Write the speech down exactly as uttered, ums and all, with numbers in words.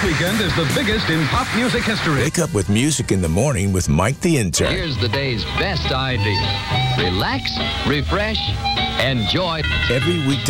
weekend is the biggest in pop music history. Wake up with music in the morning with Mike the Intern. Here's the day's best idea. Relax, refresh, enjoy. Every weekday